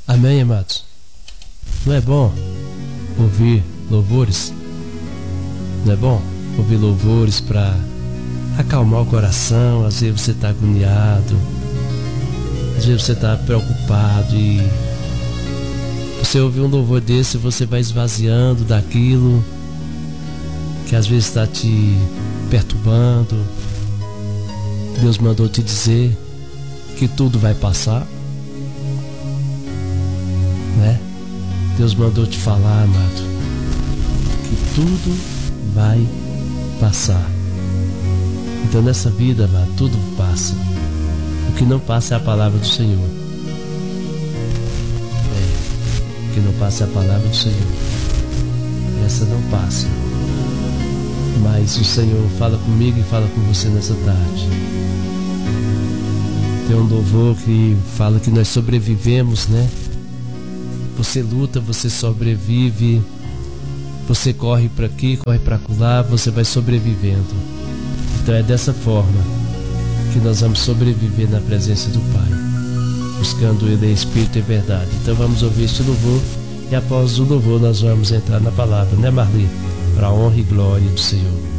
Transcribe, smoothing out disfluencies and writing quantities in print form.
Amém, amados? Não é bom ouvir louvores? Não é bom ouvir louvores para acalmar o coração? Às vezes você está agoniado, às vezes você está preocupado, e você ouvir um louvor desse, você vai esvaziando daquilo que às vezes está te perturbando. Deus mandou te dizer que tudo vai passar, né? Deus mandou te falar, amado, que tudo vai passar. Então nessa vida, amado, tudo passa. O que não passa é a palavra do Senhor. O que não passa é a palavra do Senhor. Essa não passa. Mas o Senhor fala comigo e fala com você nessa tarde. Tem um louvor que fala que nós sobrevivemos, né? Você luta, você sobrevive. Você corre para aqui, corre para lá, você vai sobrevivendo. Então é dessa forma que nós vamos sobreviver na presença do Pai, buscando Ele em espírito e verdade. Então vamos ouvir este louvor, e após o louvor nós vamos entrar na palavra, né, Marli? Para a honra e glória do Senhor.